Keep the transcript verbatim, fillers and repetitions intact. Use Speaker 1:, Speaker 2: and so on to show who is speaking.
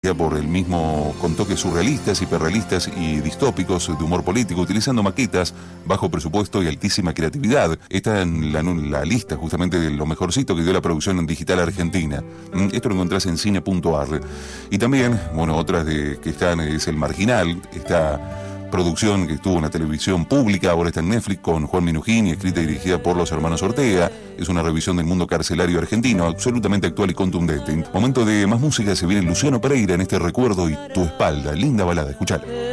Speaker 1: dirigida por el mismo, con toques surrealistas, hiperrealistas y distópicos de humor político, utilizando maquetas, bajo presupuesto y altísima creatividad. Está en la, la lista justamente de lo mejorcito que dio la producción digital argentina. Esto lo encontrás en cine punto ar. Y también, bueno, otras de, que están es El Marginal, esta producción que estuvo en la televisión pública, ahora está en Netflix con Juan Minujín y escrita y dirigida por los hermanos Ortega. Es una revisión del mundo carcelario argentino, absolutamente actual y contundente. Momento de más música, se viene Luciano Pereira en este Recuerdo y Tu Espalda. Linda balada, escuchala.